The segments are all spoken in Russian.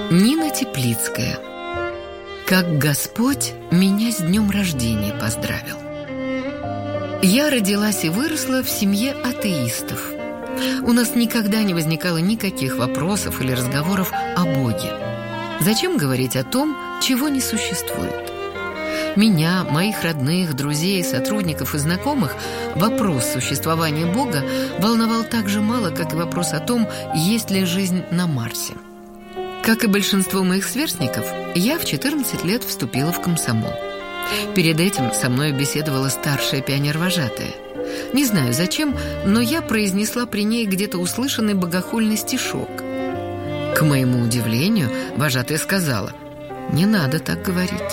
Нина Теплицкая. Как Господь меня с днем рождения поздравил. Я родилась и выросла в семье атеистов. У нас никогда не возникало никаких вопросов или разговоров о Боге. Зачем говорить о том, чего не существует? Меня, моих родных, друзей, сотрудников и знакомых вопрос существования Бога волновал так же мало, как и вопрос о том, есть ли жизнь на Марсе. Как и большинство моих сверстников, я в 14 лет вступила в комсомол. Перед этим со мной беседовала старшая пионер-вожатая. Не знаю зачем, но я произнесла при ней где-то услышанный богохульный стишок. К моему удивлению, вожатая сказала: «Не надо так говорить».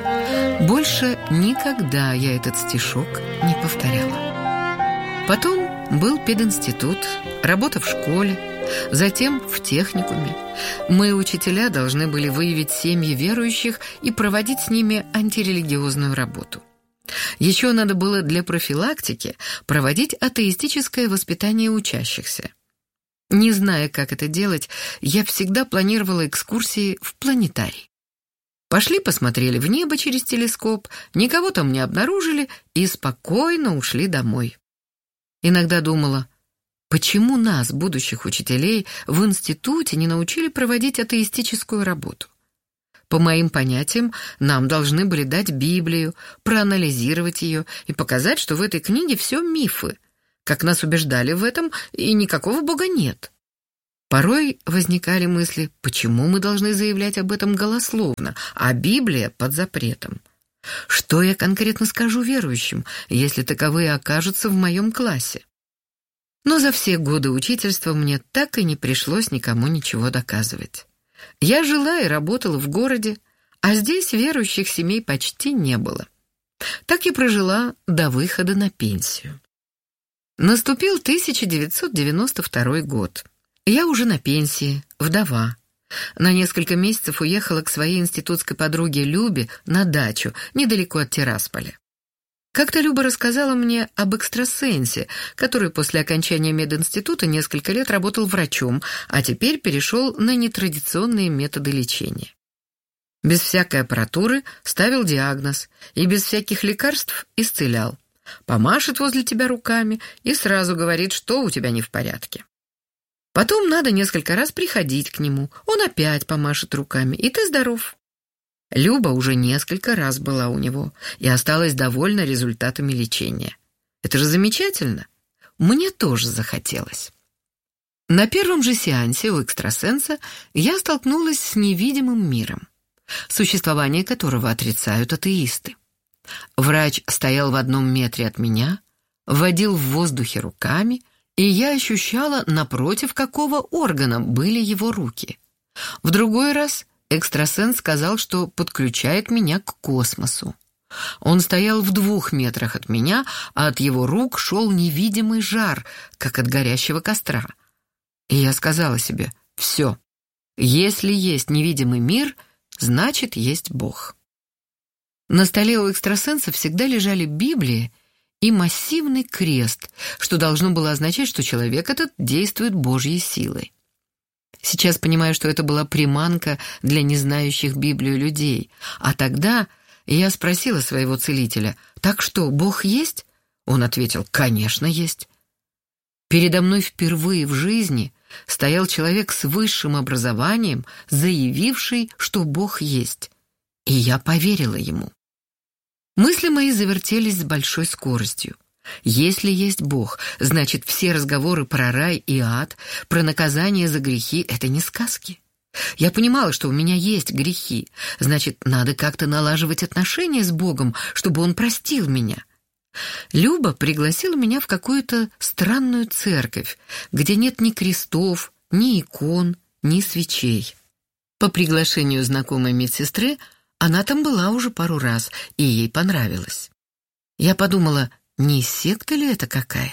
Больше никогда я этот стишок не повторяла. Потом был пединститут, работа в школе, затем в техникуме. Мы, учителя, должны были выявить семьи верующих и проводить с ними антирелигиозную работу. Еще надо было для профилактики проводить атеистическое воспитание учащихся. Не зная, как это делать, я всегда планировала экскурсии в планетарий. Пошли, посмотрели в небо через телескоп, никого там не обнаружили и спокойно ушли домой. Иногда думала, почему нас, будущих учителей, в институте не научили проводить атеистическую работу? По моим понятиям, нам должны были дать Библию, проанализировать ее и показать, что в этой книге все мифы, как нас убеждали в этом, и никакого Бога нет. Порой возникали мысли, почему мы должны заявлять об этом голословно, а Библия под запретом? Что я конкретно скажу верующим, если таковые окажутся в моем классе? Но за все годы учительства мне так и не пришлось никому ничего доказывать. Я жила и работала в городе, а здесь верующих семей почти не было. Так и прожила до выхода на пенсию. Наступил 1992 год. Я уже на пенсии, вдова. На несколько месяцев уехала к своей институтской подруге Любе на дачу, недалеко от Тирасполя. Как-то Люба рассказала мне об экстрасенсе, который после окончания мединститута несколько лет работал врачом, а теперь перешел на нетрадиционные методы лечения. Без всякой аппаратуры ставил диагноз и без всяких лекарств исцелял. Помашет возле тебя руками и сразу говорит, что у тебя не в порядке. Потом надо несколько раз приходить к нему, он опять помашет руками, и ты здоров. Люба уже несколько раз была у него и осталась довольна результатами лечения. Это же замечательно. Мне тоже захотелось. На первом же сеансе у экстрасенса я столкнулась с невидимым миром, существование которого отрицают атеисты. Врач стоял в 1 метре от меня, водил в воздухе руками, и я ощущала, напротив какого органа были его руки. В другой раз экстрасенс сказал, что подключает меня к космосу. Он стоял в 2 метрах от меня, а от его рук шел невидимый жар, как от горящего костра. И я сказала себе: все, если есть невидимый мир, значит, есть Бог. На столе у экстрасенса всегда лежали Библия и массивный крест, что должно было означать, что человек этот действует Божьей силой. Сейчас понимаю, что это была приманка для незнающих Библию людей. А тогда я спросила своего целителя: «Так что, Бог есть?» Он ответил: «Конечно, есть». Передо мной впервые в жизни стоял человек с высшим образованием, заявивший, что Бог есть. И я поверила ему. Мысли мои завертелись с большой скоростью. Если есть Бог, значит, все разговоры про рай и ад, про наказание за грехи — это не сказки. Я понимала, что у меня есть грехи, значит, надо как-то налаживать отношения с Богом, чтобы Он простил меня. Люба пригласила меня в какую-то странную церковь, где нет ни крестов, ни икон, ни свечей. По приглашению знакомой медсестры она там была уже пару раз, и ей понравилось. Я подумала, не секта ли это какая?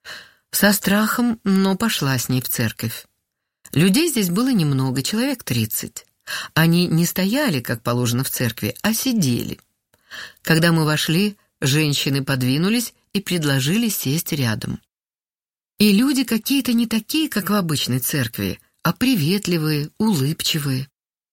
Со страхом, но пошла с ней в церковь. Людей здесь было немного, человек 30. Они не стояли, как положено в церкви, а сидели. Когда мы вошли, женщины подвинулись и предложили сесть рядом. И люди какие-то не такие, как в обычной церкви, а приветливые, улыбчивые.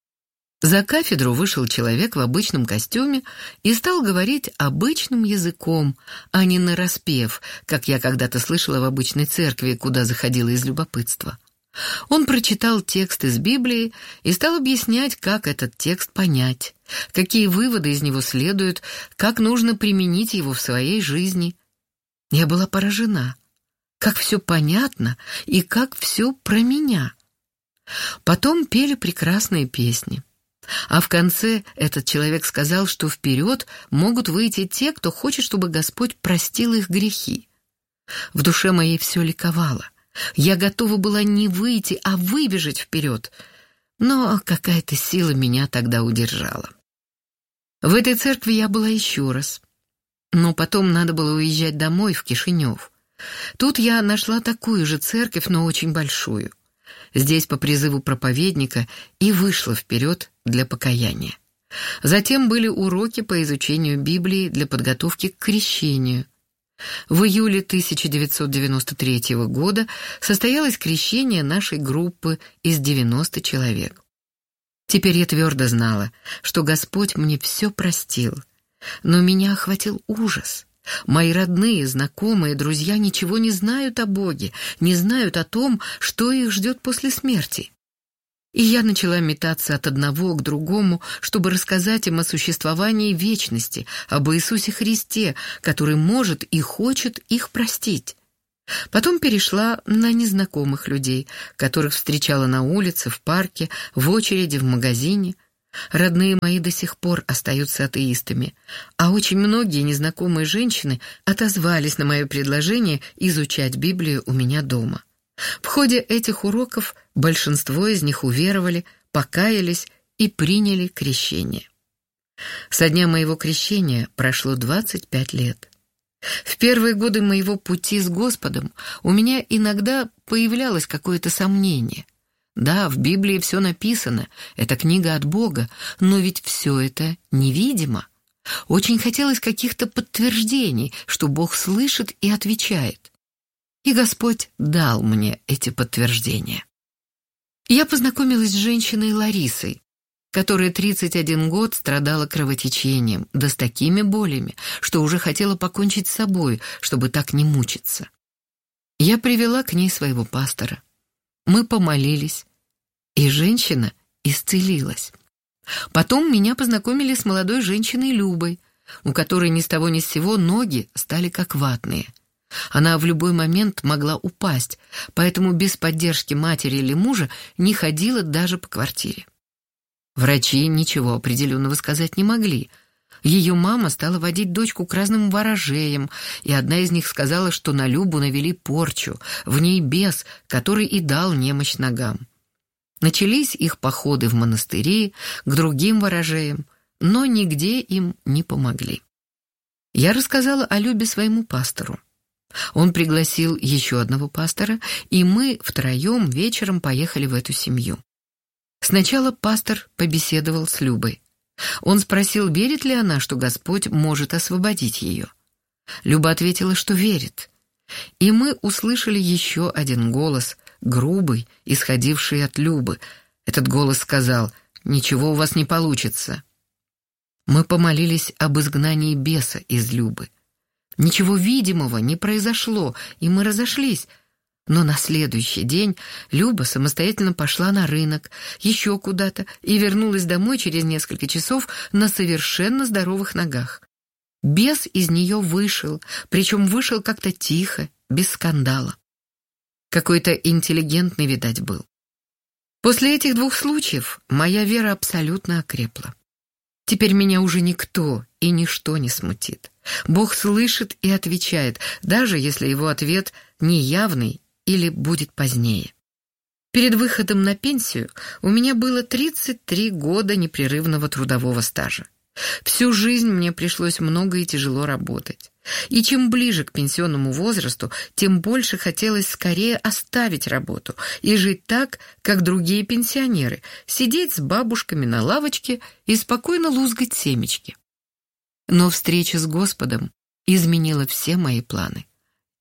За кафедру вышел человек в обычном костюме и стал говорить обычным языком, а не нараспев, как я когда-то слышала в обычной церкви, куда заходила из любопытства. Он прочитал текст из Библии и стал объяснять, как этот текст понять, какие выводы из него следуют, как нужно применить его в своей жизни. Я была поражена, как все понятно и как все про меня. Потом пели прекрасные песни. А в конце этот человек сказал, что вперед могут выйти те, кто хочет, чтобы Господь простил их грехи. В душе моей все ликовало. Я готова была не выйти, а выбежать вперед. Но какая-то сила меня тогда удержала. В этой церкви я была еще раз. Но потом надо было уезжать домой, в Кишинев. Тут я нашла такую же церковь, но очень большую. Здесь по призыву проповедника и вышла вперед для покаяния. Затем были уроки по изучению Библии для подготовки к крещению. В июле 1993 года состоялось крещение нашей группы из 90 человек. Теперь я твердо знала, что Господь мне все простил, но меня охватил ужас. Мои родные, знакомые, друзья ничего не знают о Боге, не знают о том, что их ждет после смерти. И я начала метаться от одного к другому, чтобы рассказать им о существовании вечности, об Иисусе Христе, который может и хочет их простить. Потом перешла на незнакомых людей, которых встречала на улице, в парке, в очереди, в магазине. Родные мои до сих пор остаются атеистами, а очень многие незнакомые женщины отозвались на мое предложение изучать Библию у меня дома. В ходе этих уроков большинство из них уверовали, покаялись и приняли крещение. Со дня моего крещения прошло 25 лет. В первые годы моего пути с Господом у меня иногда появлялось какое-то сомнение. Да, в Библии все написано, это книга от Бога, но ведь все это невидимо. Очень хотелось каких-то подтверждений, что Бог слышит и отвечает. И Господь дал мне эти подтверждения. Я познакомилась с женщиной Ларисой, которая 31 год страдала кровотечением, да с такими болями, что уже хотела покончить с собой, чтобы так не мучиться. Я привела к ней своего пастора. Мы помолились, и женщина исцелилась. Потом меня познакомили с молодой женщиной Любой, у которой ни с того ни с сего ноги стали как ватные. Она в любой момент могла упасть, поэтому без поддержки матери или мужа не ходила даже по квартире. Врачи ничего определенного сказать не могли. Ее мама стала водить дочку к разным ворожеям, и одна из них сказала, что на Любу навели порчу, в ней бес, который и дал немощь ногам. Начались их походы в монастыри, к другим ворожеям, но нигде им не помогли. Я рассказала о Любе своему пастору. Он пригласил еще одного пастора, и мы втроем вечером поехали в эту семью. Сначала пастор побеседовал с Любой. Он спросил, верит ли она, что Господь может освободить ее. Люба ответила, что верит. И мы услышали еще один голос, грубый, исходивший от Любы. Этот голос сказал: «Ничего у вас не получится». Мы помолились об изгнании беса из Любы. Ничего видимого не произошло, и мы разошлись. Но на следующий день Люба самостоятельно пошла на рынок, еще куда-то, и вернулась домой через несколько часов на совершенно здоровых ногах. Бес из нее вышел, причем вышел как-то тихо, без скандала. Какой-то интеллигентный, видать, был. После этих двух случаев моя вера абсолютно окрепла. Теперь меня уже никто и ничто не смутит. Бог слышит и отвечает, даже если его ответ неявный или будет позднее. Перед выходом на пенсию у меня было 33 года непрерывного трудового стажа. Всю жизнь мне пришлось много и тяжело работать. И чем ближе к пенсионному возрасту, тем больше хотелось скорее оставить работу и жить так, как другие пенсионеры, сидеть с бабушками на лавочке и спокойно лузгать семечки. Но встреча с Господом изменила все мои планы.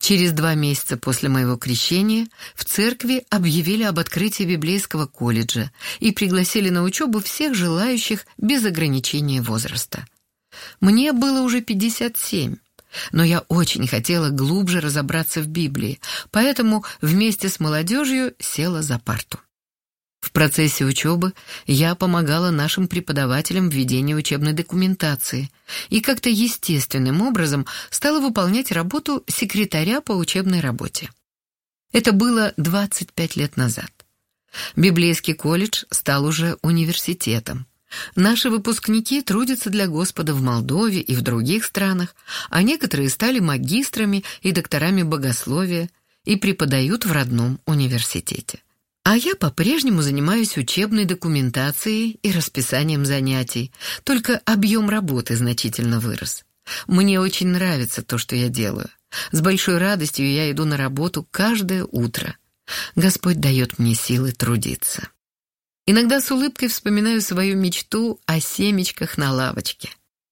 Через 2 месяца после моего крещения в церкви объявили об открытии библейского колледжа и пригласили на учебу всех желающих без ограничения возраста. Мне было уже 57, но я очень хотела глубже разобраться в Библии, поэтому вместе с молодежью села за парту. В процессе учебы я помогала нашим преподавателям в ведении учебной документации и как-то естественным образом стала выполнять работу секретаря по учебной работе. Это было 25 лет назад. Библейский колледж стал уже университетом. Наши выпускники трудятся для Господа в Молдове и в других странах, а некоторые стали магистрами и докторами богословия и преподают в родном университете. А я по-прежнему занимаюсь учебной документацией и расписанием занятий, только объем работы значительно вырос. Мне очень нравится то, что я делаю. С большой радостью я иду на работу каждое утро. Господь дает мне силы трудиться. Иногда с улыбкой вспоминаю свою мечту о семечках на лавочке.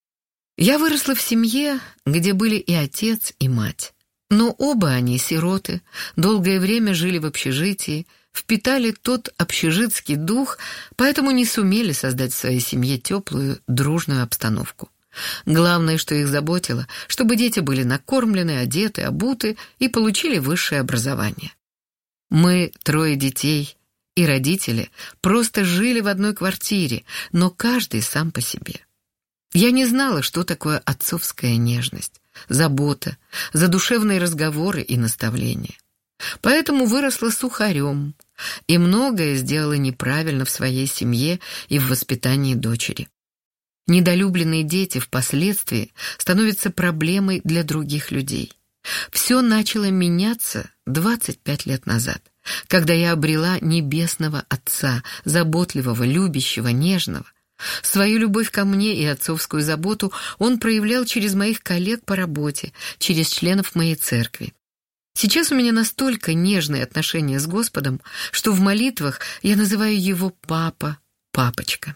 Я выросла в семье, где были и отец, и мать. Но оба они сироты, долгое время жили в общежитии, впитали тот общежитский дух, поэтому не сумели создать в своей семье теплую, дружную обстановку. Главное, что их заботило, чтобы дети были накормлены, одеты, обуты и получили высшее образование. Мы 3 детей, и родители просто жили в одной квартире, но каждый сам по себе. Я не знала, что такое отцовская нежность, забота, задушевные разговоры и наставления. Поэтому выросла сухарем и многое сделала неправильно в своей семье и в воспитании дочери. Недолюбленные дети впоследствии становятся проблемой для других людей. Все начало меняться 25 лет назад, когда я обрела небесного отца, заботливого, любящего, нежного. Свою любовь ко мне и отцовскую заботу он проявлял через моих коллег по работе, через членов моей церкви. Сейчас у меня настолько нежные отношения с Господом, что в молитвах я называю его папа, папочка.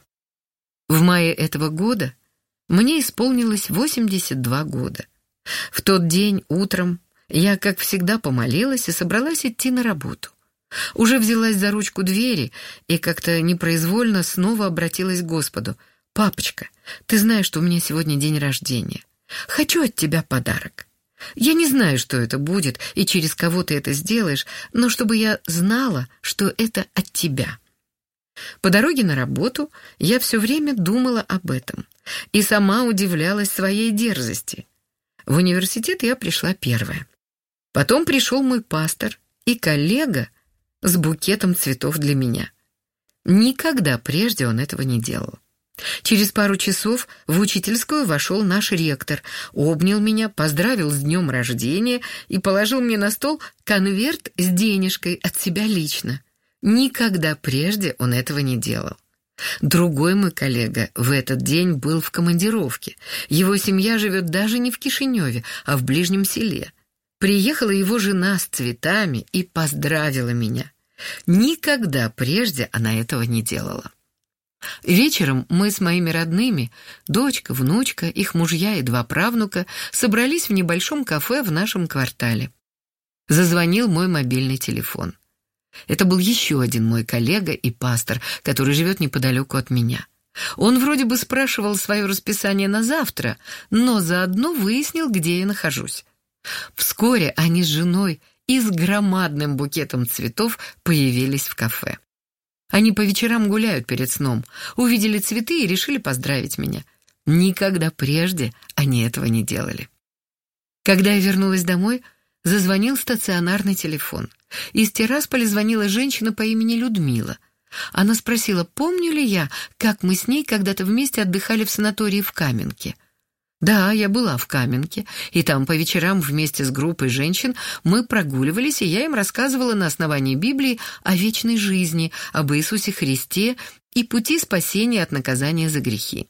В мае этого года мне исполнилось 82 года. В тот день утром я, как всегда, помолилась и собралась идти на работу. Уже взялась за ручку двери и как-то непроизвольно снова обратилась к Господу. «Папочка, ты знаешь, что у меня сегодня день рождения. Хочу от тебя подарок. Я не знаю, что это будет и через кого ты это сделаешь, но чтобы я знала, что это от тебя». По дороге на работу я все время думала об этом и сама удивлялась своей дерзости. В университет я пришла первая. Потом пришел мой пастор и коллега с букетом цветов для меня. Никогда прежде он этого не делал. Через пару часов в учительскую вошел наш ректор, обнял меня, поздравил с днем рождения и положил мне на стол конверт с денежкой от себя лично. Никогда прежде он этого не делал. Другой мой коллега в этот день был в командировке. Его семья живет даже не в Кишиневе, а в ближнем селе. Приехала его жена с цветами и поздравила меня. Никогда прежде она этого не делала. Вечером мы с моими родными, дочка, внучка, их мужья и 2 правнука, собрались в небольшом кафе в нашем квартале. Зазвонил мой мобильный телефон. Это был еще один мой коллега и пастор, который живет неподалеку от меня. Он вроде бы спрашивал свое расписание на завтра, но заодно выяснил, где я нахожусь. Вскоре они с женой и с громадным букетом цветов появились в кафе. Они по вечерам гуляют перед сном, увидели цветы и решили поздравить меня. Никогда прежде они этого не делали. Когда я вернулась домой, зазвонил стационарный телефон. Из Тирасполя звонила женщина по имени Людмила. Она спросила, помню ли я, как мы с ней когда-то вместе отдыхали в санатории в Каменке. Да, я была в Каменке, и там по вечерам вместе с группой женщин мы прогуливались, и я им рассказывала на основании Библии о вечной жизни, об Иисусе Христе и пути спасения от наказания за грехи.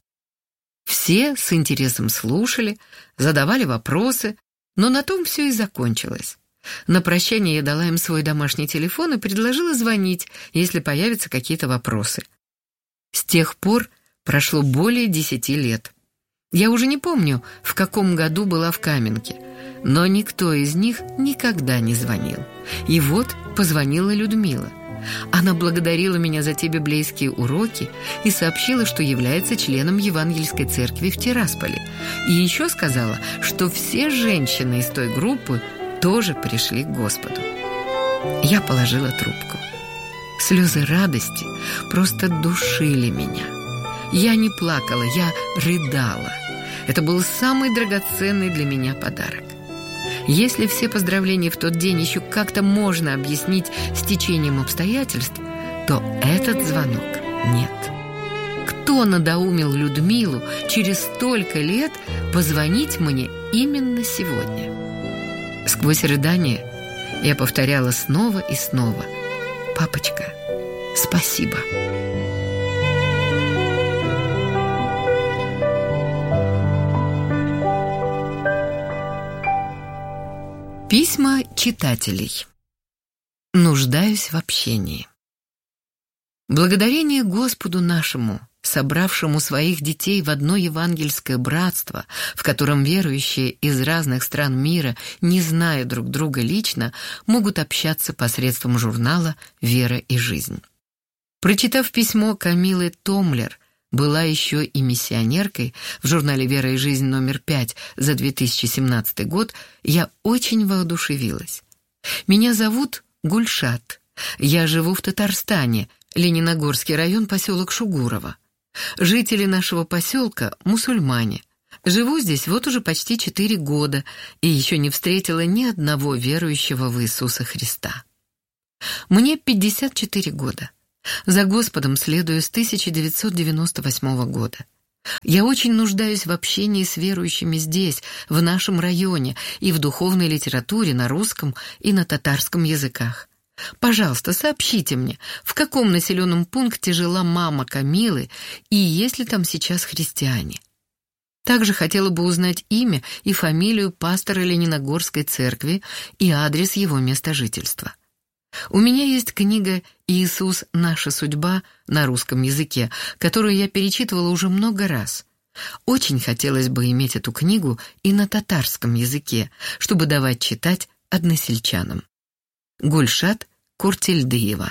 Все с интересом слушали, задавали вопросы, но на том все и закончилось. На прощание я дала им свой домашний телефон и предложила звонить, если появятся какие-то вопросы. С тех пор прошло более 10 лет. Я уже не помню, в каком году была в Каменке, но никто из них никогда не звонил. И вот позвонила Людмила. Она благодарила меня за те библейские уроки и сообщила, что является членом Евангельской церкви в Тирасполе. И еще сказала, что все женщины из той группы тоже пришли к Господу. Я положила трубку. Слезы радости просто душили меня. Я не плакала, я рыдала. Это был самый драгоценный для меня подарок. Если все поздравления в тот день еще как-то можно объяснить стечением обстоятельств, то этот звонок нет. Кто надоумил Людмилу через столько лет позвонить мне именно сегодня? Сквозь рыдание я повторяла снова и снова: «Папочка, спасибо». Письма читателей. Нуждаюсь в общении. Благодарение Господу нашему, собравшему своих детей в одно евангельское братство, в котором верующие из разных стран мира, не зная друг друга лично, могут общаться посредством журнала «Вера и жизнь». Прочитав письмо Камилы Томлер, была еще и миссионеркой в журнале «Вера и жизнь» номер 5 за 2017 год, я очень воодушевилась. Меня зовут Гульшат. Я живу в Татарстане, Лениногорский район, поселок Шугурово. Жители нашего поселка – мусульмане. Живу здесь вот уже почти 4 года и еще не встретила ни одного верующего в Иисуса Христа. Мне 54 года. За Господом следую с 1998 года. Я очень нуждаюсь в общении с верующими здесь, в нашем районе, и в духовной литературе на русском и на татарском языках. Пожалуйста, сообщите мне, в каком населенном пункте жила мама Камилы и есть ли там сейчас христиане. Также хотела бы узнать имя и фамилию пастора Лениногорской церкви и адрес его места жительства. У меня есть книга «Иисус. Наша судьба» на русском языке, которую я перечитывала уже много раз. Очень хотелось бы иметь эту книгу и на татарском языке, чтобы давать читать односельчанам. Гульшат Куртельдыева.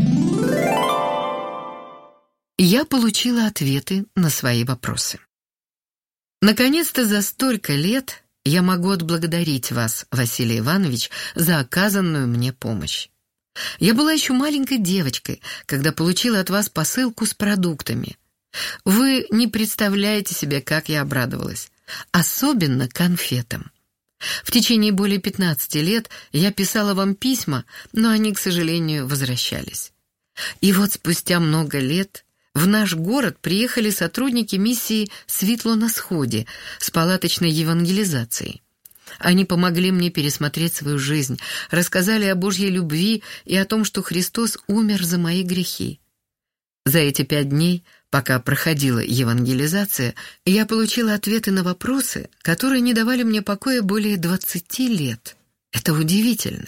Я получила ответы на свои вопросы. Наконец-то за столько лет я могу отблагодарить вас, Василий Иванович, за оказанную мне помощь. Я была еще маленькой девочкой, когда получила от вас посылку с продуктами. Вы не представляете себе, как я обрадовалась. Особенно конфетам. В течение более 15 лет я писала вам письма, но они, к сожалению, возвращались. И вот спустя много лет в наш город приехали сотрудники миссии «Светло на сходе» с палаточной евангелизацией. Они помогли мне пересмотреть свою жизнь, рассказали о Божьей любви и о том, что Христос умер за мои грехи. За эти 5 дней, пока проходила евангелизация, я получила ответы на вопросы, которые не давали мне покоя более 20 лет. Это удивительно.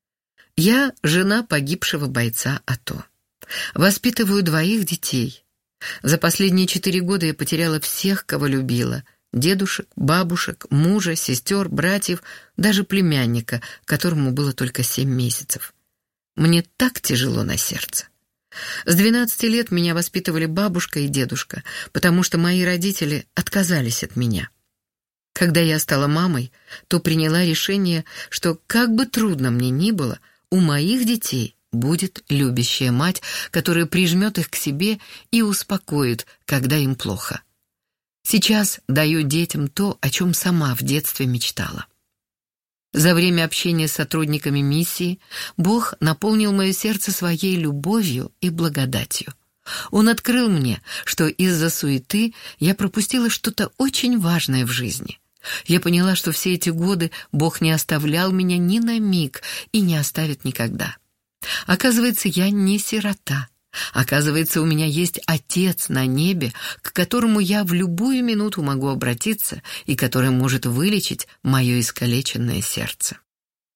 Я жена погибшего бойца АТО. Воспитываю 2 детей. За последние 4 года я потеряла всех, кого любила. Дедушек, бабушек, мужа, сестер, братьев, даже племянника, которому было только 7 месяцев. Мне так тяжело на сердце. С 12 лет меня воспитывали бабушка и дедушка, потому что мои родители отказались от меня. Когда я стала мамой, то приняла решение, что как бы трудно мне ни было, у моих детей будет любящая мать, которая прижмет их к себе и успокоит, когда им плохо. Сейчас даю детям то, о чем сама в детстве мечтала. За время общения с сотрудниками миссии Бог наполнил мое сердце своей любовью и благодатью. Он открыл мне, что из-за суеты я пропустила что-то очень важное в жизни. Я поняла, что все эти годы Бог не оставлял меня ни на миг и не оставит никогда. Оказывается, я не сирота. Оказывается, у меня есть Отец на небе, к которому я в любую минуту могу обратиться и который может вылечить мое искалеченное сердце.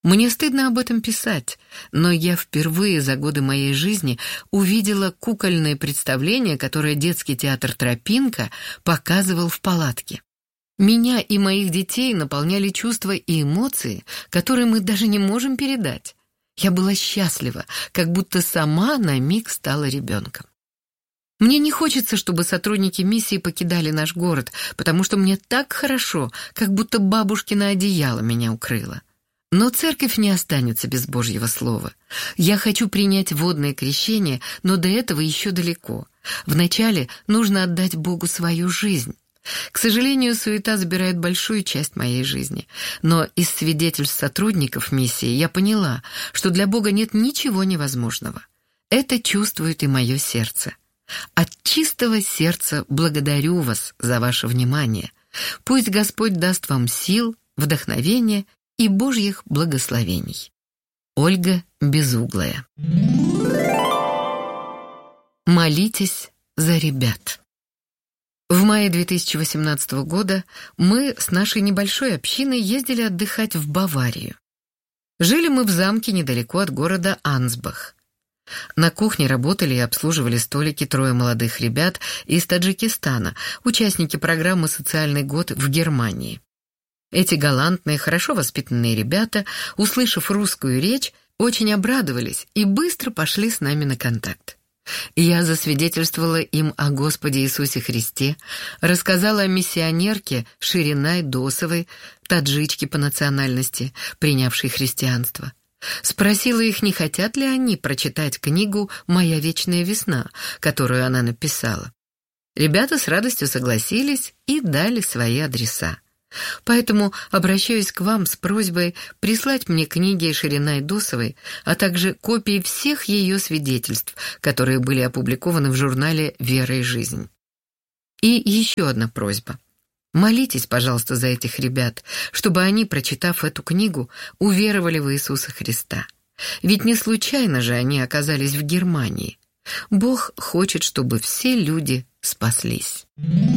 Мне стыдно об этом писать, но я впервые за годы моей жизни увидела кукольное представление, которое детский театр «Тропинка» показывал в палатке. Меня и моих детей наполняли чувства и эмоции, которые мы даже не можем передать. Я была счастлива, как будто сама на миг стала ребенком. Мне не хочется, чтобы сотрудники миссии покидали наш город, потому что мне так хорошо, как будто бабушкино одеяло меня укрыло. Но церковь не останется без Божьего слова. Я хочу принять водное крещение, но до этого еще далеко. Вначале нужно отдать Богу свою жизнь. К сожалению, суета забирает большую часть моей жизни. Но из свидетельств сотрудников миссии я поняла, что для Бога нет ничего невозможного. Это чувствует и мое сердце. От чистого сердца благодарю вас за ваше внимание. Пусть Господь даст вам сил, вдохновения и Божьих благословений. Ольга Безуглая. Молитесь за ребят. В мае 2018 года мы с нашей небольшой общиной ездили отдыхать в Баварию. Жили мы в замке недалеко от города Ансбах. На кухне работали и обслуживали столики 3 молодых ребят из Таджикистана, участники программы «Социальный год» в Германии. Эти галантные, хорошо воспитанные ребята, услышав русскую речь, очень обрадовались и быстро пошли с нами на контакт. Я засвидетельствовала им о Господе Иисусе Христе, рассказала о миссионерке Ширинай Досовой, таджичке по национальности, принявшей христианство. Спросила их, не хотят ли они прочитать книгу «Моя вечная весна», которую она написала. Ребята с радостью согласились и дали свои адреса. Поэтому обращаюсь к вам с просьбой прислать мне книги Ширинай Досовой, а также копии всех ее свидетельств, которые были опубликованы в журнале «Вера и жизнь». И еще одна просьба. Молитесь, пожалуйста, за этих ребят, чтобы они, прочитав эту книгу, уверовали в Иисуса Христа. Ведь не случайно же они оказались в Германии. Бог хочет, чтобы все люди спаслись.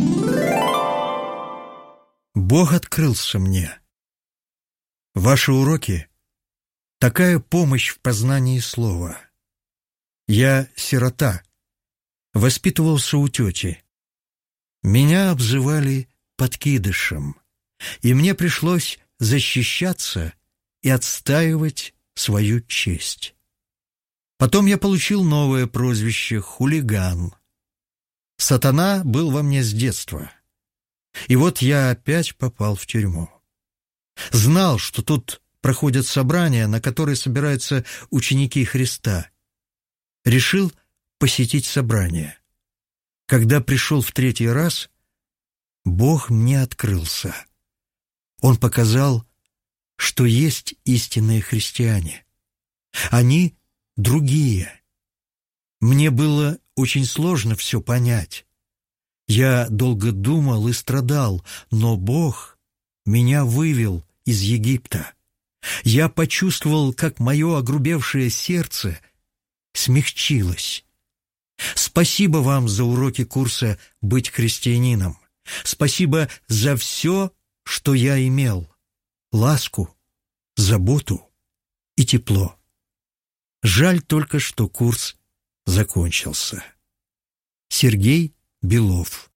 Бог открылся мне. Ваши уроки — такая помощь в познании слова. Я сирота, воспитывался у тети. Меня обзывали подкидышем, и мне пришлось защищаться и отстаивать свою честь. Потом я получил новое прозвище — хулиган. Сатана был во мне с детства. И вот я опять попал в тюрьму. Знал, что тут проходят собрания, на которые собираются ученики Христа. Решил посетить собрание. Когда пришел в 3-й раз, Бог мне открылся. Он показал, что есть истинные христиане. Они другие. Мне было очень сложно все понять. Я долго думал и страдал, но Бог меня вывел из Египта. Я почувствовал, как мое огрубевшее сердце смягчилось. Спасибо вам за уроки курса «Быть христианином». Спасибо за все, что я имел. Ласку, заботу и тепло. Жаль только, что курс закончился. Сергей Белов.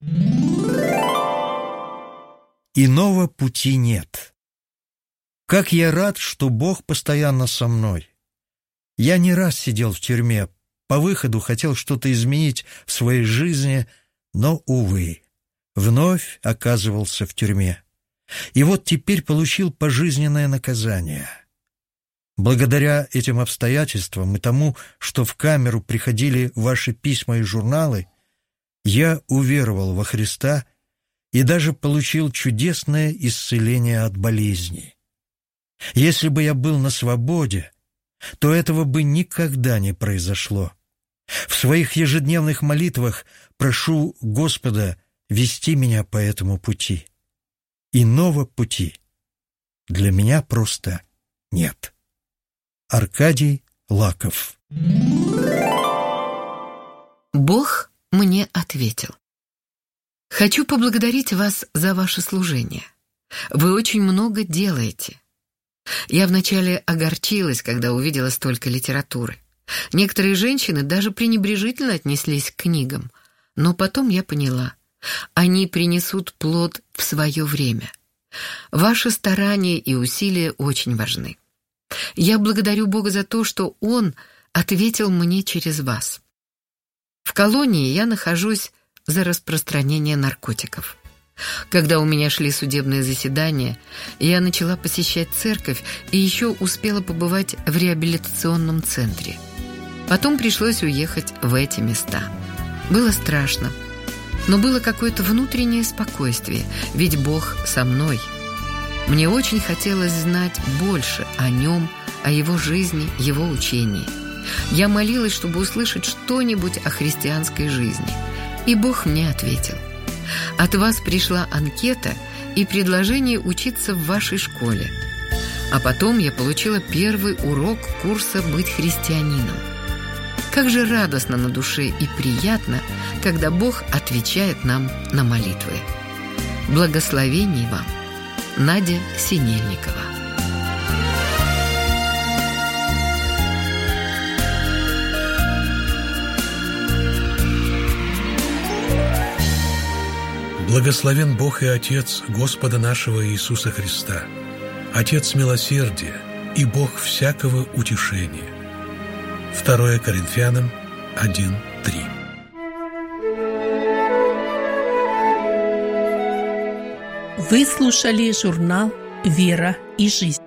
Иного пути нет. Как я рад, что Бог постоянно со мной. Я не раз сидел в тюрьме, по выходу хотел что-то изменить в своей жизни, но, увы, вновь оказывался в тюрьме. И вот теперь получил пожизненное наказание. Благодаря этим обстоятельствам и тому, что в камеру приходили ваши письма и журналы, я уверовал во Христа и даже получил чудесное исцеление от болезней. Если бы я был на свободе, то этого бы никогда не произошло. В своих ежедневных молитвах прошу Господа вести меня по этому пути. Иного пути для меня просто нет. Аркадий Лаков. Бог мне ответил. Хочу поблагодарить вас за ваше служение. Вы очень много делаете. Я вначале огорчилась, когда увидела столько литературы. Некоторые женщины даже пренебрежительно отнеслись к книгам, но потом я поняла, они принесут плод в свое время. Ваши старания и усилия очень важны. Я благодарю Бога за то, что Он ответил мне через вас. В колонии я нахожусь за распространение наркотиков. Когда у меня шли судебные заседания, я начала посещать церковь и еще успела побывать в реабилитационном центре. Потом пришлось уехать в эти места. Было страшно, но было какое-то внутреннее спокойствие, ведь Бог со мной. Мне очень хотелось знать больше о Нем, о Его жизни, Его учении. Я молилась, чтобы услышать что-нибудь о христианской жизни, и Бог мне ответил. От вас пришла анкета и предложение учиться в вашей школе. А потом я получила первый урок курса «Быть христианином». Как же радостно на душе и приятно, когда Бог отвечает нам на молитвы. Благословений вам, Надя Синельникова. Благословен Бог и Отец Господа нашего Иисуса Христа, Отец милосердия и Бог всякого утешения. 2 Коринфянам 1:3. Вы слушали журнал «Вера и жизнь».